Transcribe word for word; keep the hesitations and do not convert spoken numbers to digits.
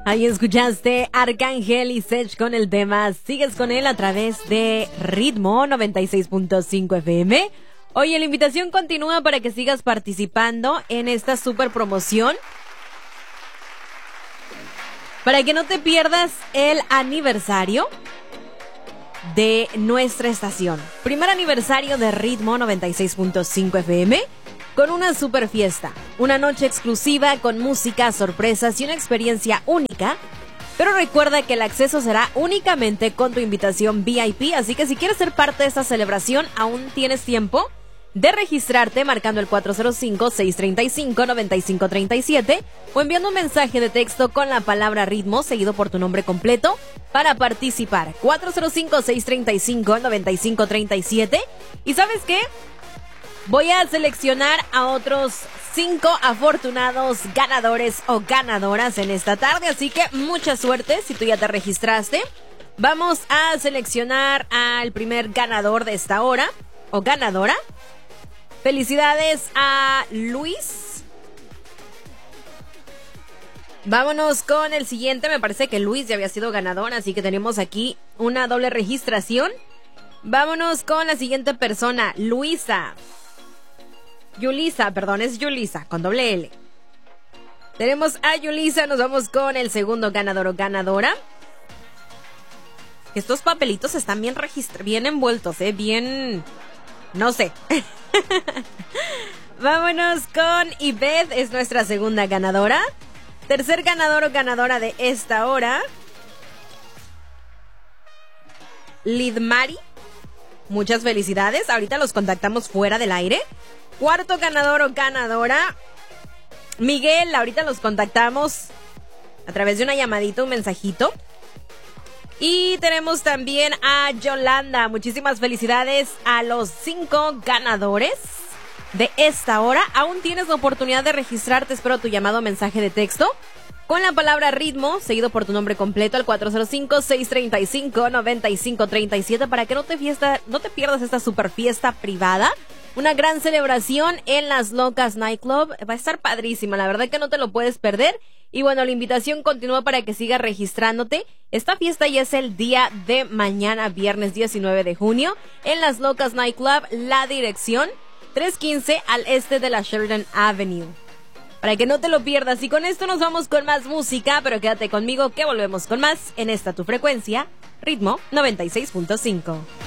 Ahí escuchaste Arcángel y Sech con el tema. Sigues con él a través de Ritmo noventa y seis punto cinco F M. Oye, la invitación continúa para que sigas participando en esta super promoción. Para que no te pierdas el aniversario de nuestra estación. Primer aniversario de Ritmo noventa y seis punto cinco F M. Con una super fiesta, una noche exclusiva con música, sorpresas y una experiencia única. Pero recuerda que el acceso será únicamente con tu invitación V I P, así que si quieres ser parte de esta celebración, aún tienes tiempo de registrarte marcando el cuatro cero cinco, seis tres cinco, nueve cinco tres siete o enviando un mensaje de texto con la palabra ritmo seguido por tu nombre completo para participar. cuatro cero cinco, seis tres cinco, nueve cinco tres siete. ¿Y sabes qué? Voy a seleccionar a otros cinco afortunados ganadores o ganadoras en esta tarde, así que mucha suerte si tú ya te registraste. Vamos a seleccionar al primer ganador de esta hora o ganadora. Felicidades a Luis. Vámonos con el siguiente, me parece que Luis ya había sido ganador, así que tenemos aquí una doble registración. Vámonos con la siguiente persona, Luisa. Yulisa, perdón, es Yulisa, con doble L. Tenemos a Yulisa, nos vamos con el segundo ganador o ganadora. Estos papelitos están bien registrados, bien envueltos, eh, bien... no sé. Vámonos con Ivette, es nuestra segunda ganadora. Tercer ganador o ganadora de esta hora. Lidmari, muchas felicidades, ahorita los contactamos fuera del aire. Cuarto ganador o ganadora, Miguel, ahorita los contactamos a través de una llamadita, un mensajito. Y tenemos también a Yolanda, muchísimas felicidades a los cinco ganadores de esta hora. Aún tienes la oportunidad de registrarte, espero tu llamado o mensaje de texto con la palabra ritmo, seguido por tu nombre completo al cuatro cero cinco, seis tres cinco, nueve cinco tres siete para que no te, fiesta, no te pierdas esta super fiesta privada. Una gran celebración en Las Locas Nightclub. Va a estar padrísima, la verdad que no te lo puedes perder. Y bueno, la invitación continúa para que sigas registrándote. Esta fiesta ya es el día de mañana, viernes diecinueve de junio, en Las Locas Nightclub, la dirección trescientos quince al este de la Sheridan Avenue. Para que no te lo pierdas. Y con esto nos vamos con más música, pero quédate conmigo que volvemos con más en esta tu frecuencia, Ritmo noventa y seis punto cinco.